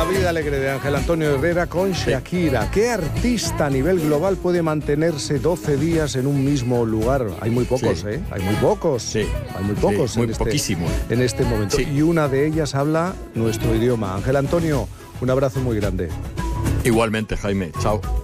vida alegre de Ángel Antonio Herrera con Shakira. ¿Qué artista a nivel global puede mantenerse 12 días en un mismo lugar? Hay muy pocos, ¿eh? Hay muy pocos. Sí. Hay muy pocos. Sí, muy poquísimo. En este momento. Sí. Y una de ellas habla nuestro idioma. Ángel Antonio, un abrazo muy grande. Igualmente, Jaime. Chao.